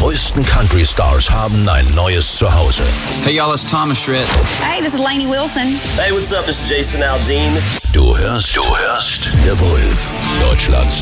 größten Country-Stars haben ein neues Zuhause. Hey y'all, it's Thomas Schritt. Hey, this is Lainey Wilson. Hey, what's up? This is Jason Aldean. Du hörst Der Wolf, Deutschlands